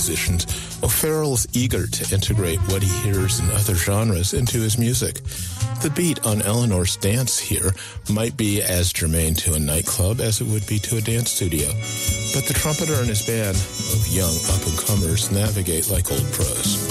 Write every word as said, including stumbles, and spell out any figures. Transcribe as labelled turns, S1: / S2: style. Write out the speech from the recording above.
S1: musicians, O'Farrell is eager to integrate what he hears in other genres into his music. The beat on Eleanor's Dance here might be as germane to a nightclub as it would be to a dance studio, but the trumpeter and his band of young up-and-comers navigate like old pros.